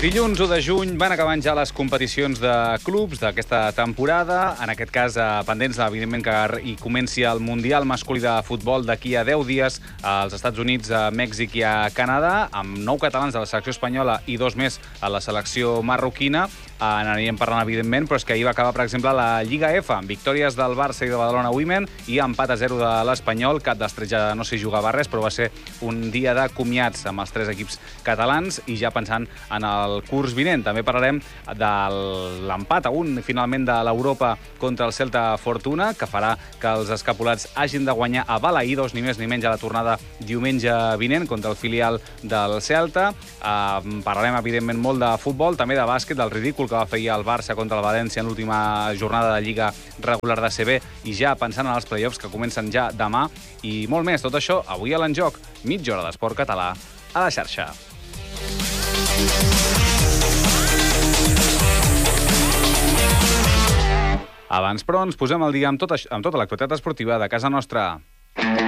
Dilluns 1 de juny van acabant ja les competicions de clubs d'aquesta temporada. En aquest cas, pendents, evidentment, que hi comenci el Mundial masculí de futbol d'aquí a 10 dies als Estats Units, a Mèxic i a Canadà, amb 9 catalans de la selecció espanyola i 2 més a la selecció marroquina. N'aniríem parlant, evidentment, però és que ahir va acabar, per exemple, la Lliga F, amb victòries del Barça i de Badalona Women i empat a 0 de l'Espanyol. Cap dels tres ja no s'hi jugava res, però va ser un dia de comiats amb els 3 equips catalans i ja pensant en el curs vinent. També parlarem de l'empat a 1, finalment, de l'Europa contra el Celta Fortuna, que farà que els escapulats hagin de guanyar a balaïdos, ni més ni menys, a la tornada diumenge vinent contra el filial del Celta. Parlarem, evidentment, molt de futbol, també de bàsquet, del ridícul que va fer el Barça contra el València en l'última jornada de Lliga regular de CB i ja pensant en els play-offs que comencen ja demà i molt més. Tot això avui a l'Enjoc, mitja hora d'esport català a la xarxa. Abans, però, ens posem al dia amb tota l'actualitat esportiva de casa nostra.